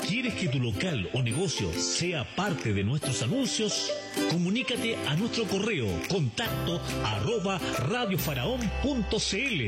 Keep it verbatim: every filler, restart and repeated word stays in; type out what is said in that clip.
¿Quieres que tu local o negocio sea parte de nuestros anuncios? Comunícate a nuestro correo contacto arroba radiofaraón punto cl